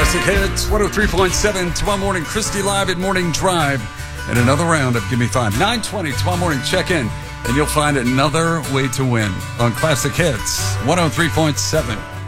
Classic Hits, 103.7. Tomorrow morning, Christy Live at Morning Drive. And another round of Give Me 5. 9:20 tomorrow morning, check in. And you'll find another way to win on Classic Hits, 103.7.